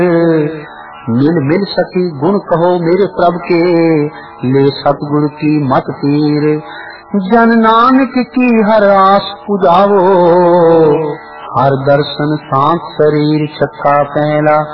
मिल मिल सकी गुण कहो मेरे प्रभ के, ले सतगुरु की मत तीर। जन नानक की हर आस पुजावो, हर दर्शन शांत शरीर छठा पहला।